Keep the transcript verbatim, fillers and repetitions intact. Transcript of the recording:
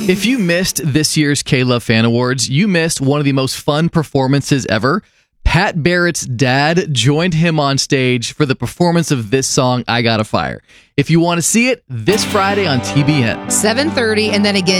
If you missed this year's K-Love Fan Awards, you missed one of the most fun performances ever. Pat Barrett's dad joined him on stage for the performance of this song, I Gotta Fire. If you want to see it, this Friday on T B N. seven thirty, and then again